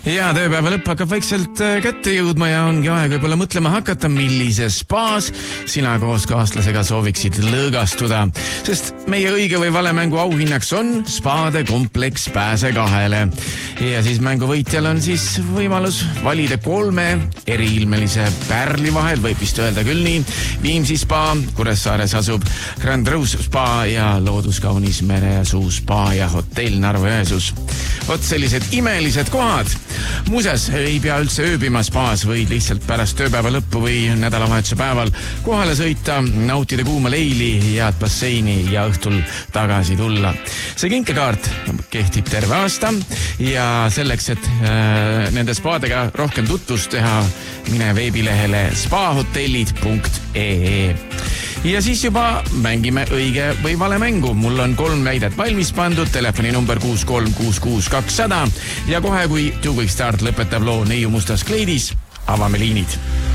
Ja tööpäeva lõpp hakkab vaikselt kätte jõudma ja ongi aeg võib-olla mõtlema hakata, millises spaas sina koos kaaslasega sooviksid lõõgastuda. Sest meie õige või vale mängu auhinnaks on spaade kompleks Pääse kahele. Ja siis mängu võitjal on siis võimalus valida 3 eriilmelise pärli vahel, võib vist öelda küll nii. Viimsi spa, Kuressaares asub Grand Rose spa ja looduskaunis Meresuu spa ja hotell Narva-Jõesuus. Vot sellised imelised kohad. Muuseas, ei pea üldse ööbima spaas, võid lihtsalt pärast tööpäeva lõppu või nädalavahetuse päeval kohale sõita, nautida kuuma leili, head basseini ja õhtul tagasi tulla. See kinkekaart kehtib terve aasta ja selleks, et nende spaadega rohkem tutvust teha, mine veebilehele spahotellid.ee. Ja siis juba mängime õige või vale mängu. Mul on 3 väidet valmis pandud, telefoni number 6366200 ja kohe, kui Two Quick Start lõpetab loo Neiu mustas kleidis, avame liinid.